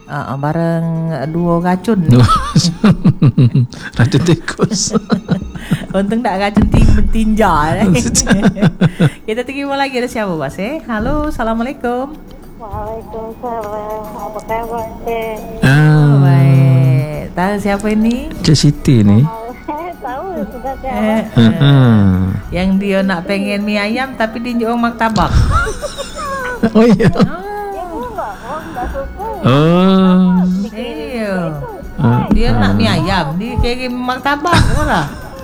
Bareng duo racun. Racun tikus. Untung tak racun tinja. Kita terima lagi, ada siapa Mas? Halo, assalamualaikum. Waalaikumsalam. Apa kabar, Teh? Baik. Tahu siapa ini? Cik Siti ni. Tahu sudah siapa? Yang dia nak pengen mie ayam tapi dia jual martabak. Oh iya. Enggak suka. Oh. Iya. Dia nak mie ayam, dia kirim martabak lah.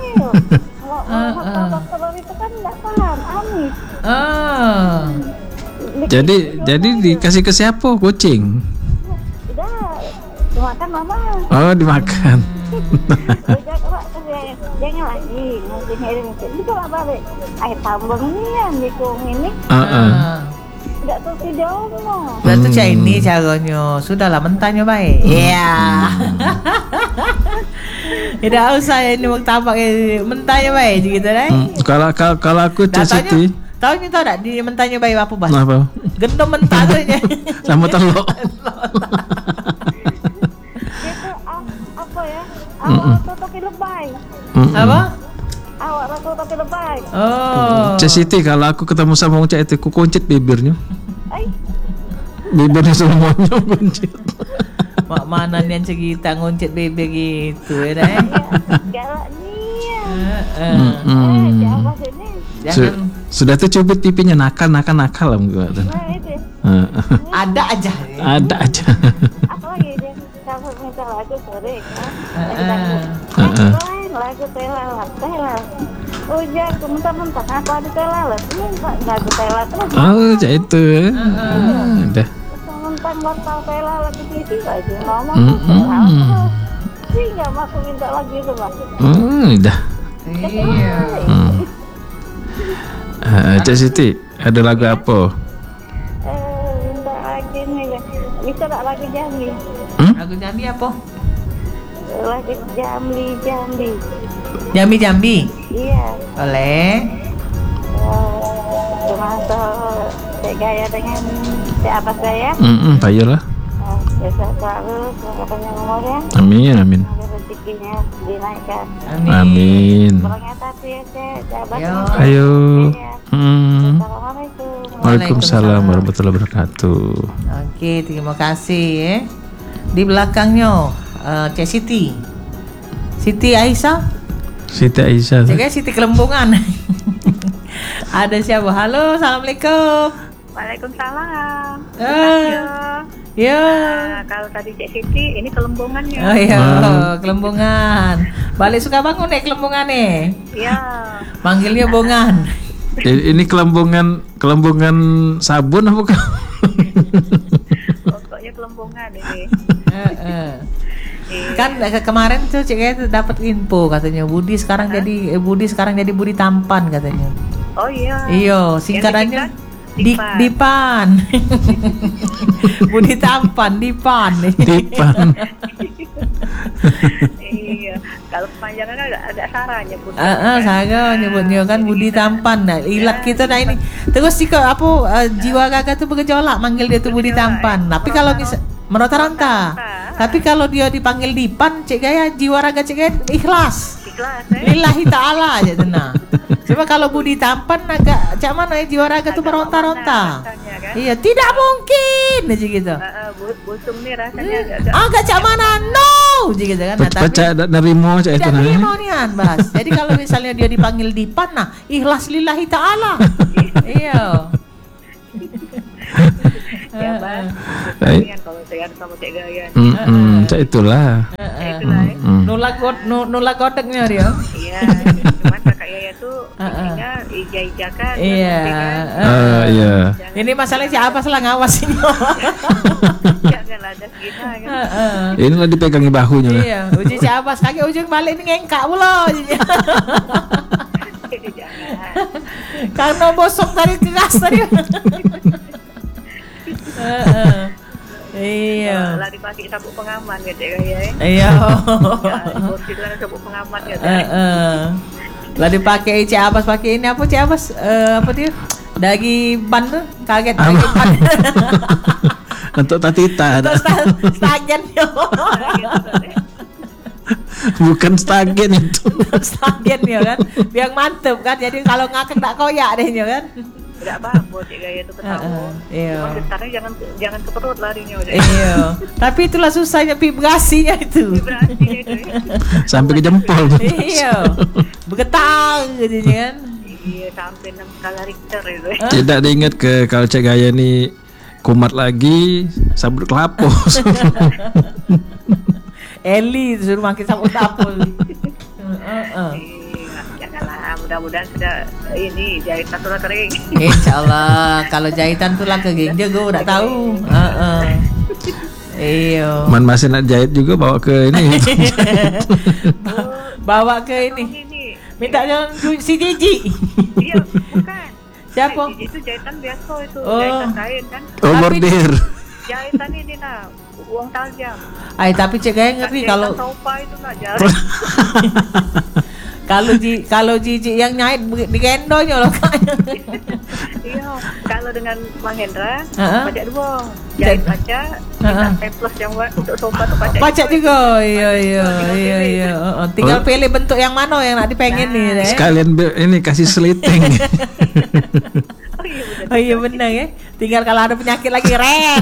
Kalau itu kan enggak paham, amis. Jadi dikasih ke siapa? Kucing. Udah, dimakan mama. Oh, dimakan. Jangan lagi nanti ngirim itu kalau balik air tambang ini yang dikung ini tidak tuh jauh mau berarti cak ini caranya sudahlah mentahnya baik tidak usah ini martabak mentahnya baik gitu deh. Kalau aku Cik Siti tahu tak di mentahnya baik apa Bas? Apa? Gendong mentah tuh sama telur. apa ya? Awak tapi lebay. Apa? Awak rasa tapi lebay. Cik Siti, kalau aku ketemu sama Cik itu, aku kuncit bibirnya. Bibirnya semuanya kuncit. Mak mana yang cerita nguncit bibir gitu ya deh. Galaknya. Siapa sini? Sudah tuh cubit pipinya nakal lah enggak tuh. Ada aja. Apa lagi dia? Kalau minta lagu sore lagu telalat. Ujar mentah-mentah apa ada telalat? Lagu telalat terus. Oh, itu. Udah. Mentang wortel telalat di TV aja ngomong. Sih enggak masuk minta lagi itu, Mas. Udah. Iya. Cik Siti, ada lagu apa? Minta lagi nih. Bisa tak lagu Jambi? Lagu Jambi apa? Lagu Jambi. Jambi. Iya. Oleh. Termasuk Cek Gaya dengan siapa saya? Payolah. Biasa selalu semoga panjang umurnya. Amin. Semoga rezekinya dinaikkan. Amin. Kurangnya tapi ya Cek, jabat. Ayo. Assalamualaikum. Waalaikumsalam warahmatullahi wabarakatuh. Oke, terima kasih ya. Di belakangnya Cik Siti Aisyah. Cik Siti Kelembungan. Ada siapa? Halo, assalamualaikum. Waalaikumsalam. Ya. Kalau tadi Cik Siti, ini Kelembungannya. Oh iya, Kelembungan. Balik suka bangun Kelembungan nih. Iya. Manggilnya Bongan. Ini kelembungan sabun apa bukan? Pokoknya Kelembungan ini. Kan kemarin tuh Cik dapat info katanya Budi sekarang jadi Budi Tampan katanya. Oh iya. Iya, singkatannya Dipan. Budi Tampan, Dipan. Iya, kalau kepanjangan agak Sarah nyebut. Sarah nyebutnya kan Budi Tampan. Nah, ilat kita ini. Terus jika jiwa raga tuh bergejolak manggil dia tuh Budi Tampan. Tapi kalau meronta-ronta. Tapi kalau dia dipanggil Dipan, Cik Gaya jiwa raga Cik Gaya ikhlas. Lillahi ta'ala aja tenang. Cuma kalau Budi Tampan agak cak mana jiwa raga tuh meronta-ronta. Kan? Iya, tidak mungkin aja gitu. Busung nih rasanya agak cak mana no aja gitu kan. Baca nerimo cak itu nih. Nerimo nian, Bas. Jadi kalau misalnya dia dipanggil Dipan, nah ikhlas lillahi ta'ala. Iya. Ya Bang, kalau saya sama Cik Gaya. Cak itulah. Nolak kodeknya dia. Iya, cuman kakak Yaya tuh intinya ija-ijakan. Iya. Iya. Ini masalahnya siapa salah ngawasinnya. Jangan ada segini kan. Inilah dipegangi bahunya. Iya, uji siapa kaki ujung balik ini ngengkak pula. Karena bosok tadi keras tadi. Iya. Lah dipakai sabuk pengaman gitu ya. Iya. Bos itu kan sabuk pengaman gitu. Lah dipakai Cik Abbas pakai ini apa Cik Abbas apa dia? Daging ban tuh kaget daging ban. Untuk tatita. Stagen yo. Bukan stagen itu. Stagen yo kan. Biar mantep kan. Jadi kalau ngakak tak koyak deh yo kan. Tidak apa-apa cik Gaya itu ketamu. Iya. Cuma getarnya jangan ke perut larinya. Iya. Tapi itulah susahnya vibrasinya itu. Vibrasinya itu. Sampai ke jempol. Iya. Bergetar gitu kan. Iya, sampai 6 skala Richter itu. Tidak diingat ke kalau Cik Gaya ni kumat lagi sabut kelapa. Eli suruh makin sabut kelapa. Janganlah, mudah-mudahan sudah ini jahitan tulang kering. Insyaallah kalau jahitan tulang kering je gue udah tahu. Iya. Man masih nak jahit juga bawa ke ini. Bawa ke ini. Minta jangan si Jiji. Iya, bukan. Siapa? Itu jahitan biasa itu, Oh. jahitan kain kan. Oh, bordir. Jahitan ini nah, uang tajam. Tapi Cik Gaya ngeri kalau sofa itu nak jarum. kalau Jiji yang nyait digendongnya loh. Iya, kalau dengan Mang Hendra pajak 2. Jahit aja, kita plus yang untuk sofa tuh pajak juga. Iya. Tinggal pilih bentuk yang mana yang nak dipengen nih. Sekalian ini kasih seliting. Oh iya benar ya. Tinggal kalau ada penyakit lagi red.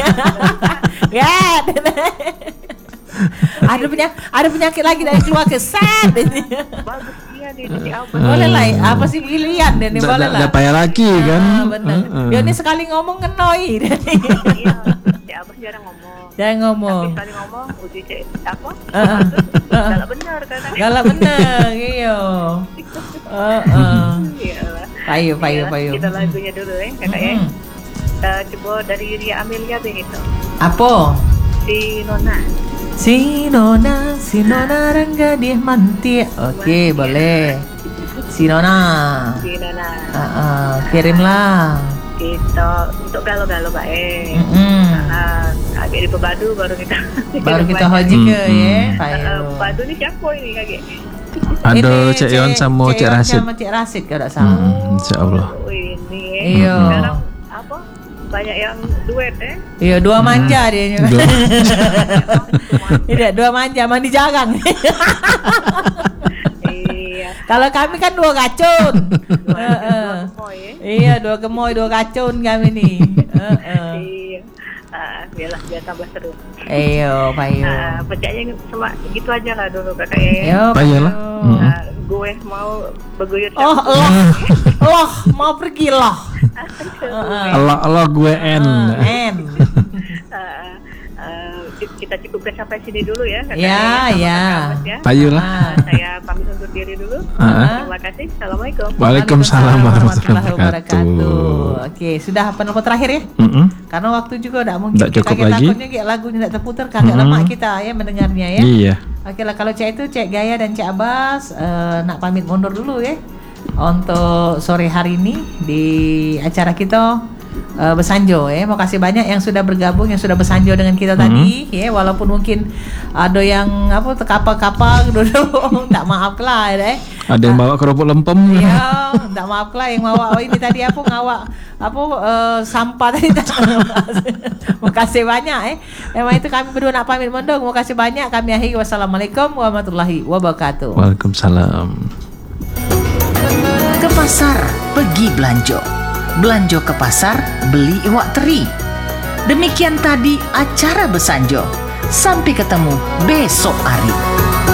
Red. Ada penyakit lagi dari keluarga sad. Bagus dia di apa? Boleh lah. Apa sih pilihan dan boleh lah. Ada payah laki kan. Benar. Dia ni sekali ngomong ngenoi. Iya. Cik Abbas jarang ngomong. Jangan ngomong. Tapi sekali ngomong uji cek apa? Galak benar kan? Galak benar. Iya. Iyalah. Payu. Kita lagunya dulu kakak ya. Coba dari Ria Amelia begitu. Apa? Si Nona. Si Nona Rangga dia manti. Oke, boleh. Si Nona. Kirimlah. Kita untuk galau-galau baik. Agak di Pebadu baru kita hoji ke ya. Pebadu ni siapa ini kakek? Ada Cik Yon sama Cik Rasid. Sama Cik Rasid kalau tak salah. Insyaallah. Oh ini. Iya. Sekarang apa? Banyak yang duet Iya, dua manja dia. Tidak, dua manja mandi jarang. Iya. Kalau kami kan dua racun. Iya, dua gemoy, dua racun kami nih. Iya. Biar tambah seru. Ayo, payo. Pejaknya cuma gitu aja lah dulu kakak ya. Yo, payolah. Gue mau berguyur. Allah mau pergi loh. Allah gue N. Kita cukupkan sampai sini dulu ya kakak. Ya. Payolah. Saya pamit undur diri dulu. Terima kasih. Assalamualaikum. Waalaikumsalam warahmatullahi wabarakatuh. Oke, sudah penelpon terakhir ya? Karena waktu juga tidak mungkin tak cukup kita lagi. Takutnya kayak lagunya tidak terputar kagak lama kita ya mendengarnya ya. Iya. Oke lah, kalau Cik Gaya dan Cik Abbas nak pamit mundur dulu ya untuk sore hari ini di acara kita bersanjo ya. Mau kasih banyak yang sudah bergabung, yang sudah bersanjo dengan kita tadi ya, walaupun mungkin ada yang kapal-kapal dulu tak maaf lah ya. Ada yang bawa kerupuk lempem. Iya, tak maaf lah yang bawa ini tadi ngawak sampah tadi. Mau kasih banyak Memang itu kami berdua nak pamit mundur. Mau kasih banyak, kami akhiri. Wassalamualaikum warahmatullahi wabarakatuh. Waalaikumsalam. Ke pasar pergi belanja. Belanja ke pasar, beli iwak teri. Demikian tadi acara bersanjo. Sampai ketemu besok hari.